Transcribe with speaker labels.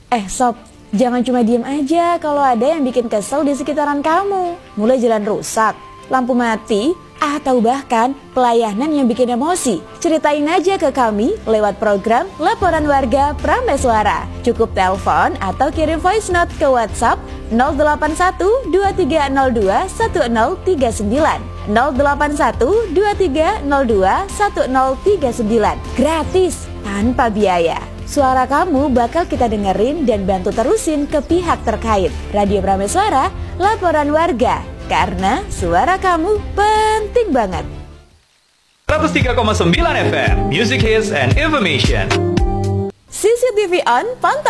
Speaker 1: Sob, jangan cuma diem aja kalau ada yang bikin kesel di sekitaran kamu. Mulai jalan rusak, lampu mati, atau bahkan pelayanan yang bikin emosi. Ceritain aja ke kami lewat program Laporan Warga Prameswara. Cukup telepon atau kirim voice note ke WhatsApp 081 2302 1039 081 2302 1039. Gratis, tanpa biaya. Suara kamu bakal kita dengerin dan bantu terusin ke pihak terkait. Radio Prameswara, Laporan Warga. Karena suara kamu penting banget.
Speaker 2: 103,9 FM, Music Hits and Information.
Speaker 1: CCTV on, pantau